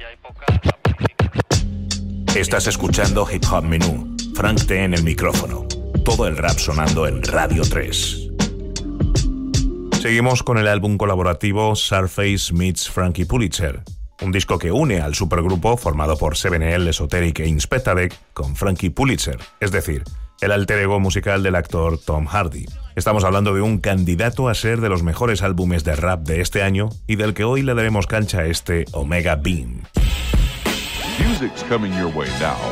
Estás escuchando Hip Hop Menú. Frank T en el micrófono. Todo el rap sonando en Radio 3. Seguimos con el álbum colaborativo Surface meets Frankie Pulitzer, un disco que une al supergrupo formado por 7L, Esoteric e Inspectadec con Frankie Pulitzer, es decir, el alter ego musical del actor Tom Hardy. Estamos hablando de un candidato a ser de los mejores álbumes de rap de este año y del que hoy le daremos cancha a este Omega Beam. Music's coming your way now